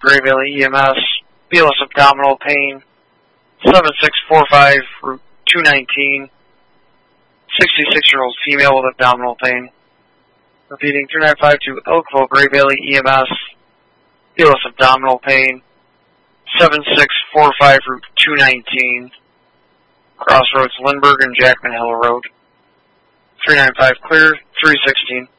Gray Valley EMS, BLS abdominal pain, 7645 Route 219, 66-year-old female with abdominal pain. Repeating, 3952 Elkville Gray Valley EMS, BLS abdominal pain, 7645 Route 219, Crossroads Lindbergh and Jackman Hill Road. 395 clear, 316.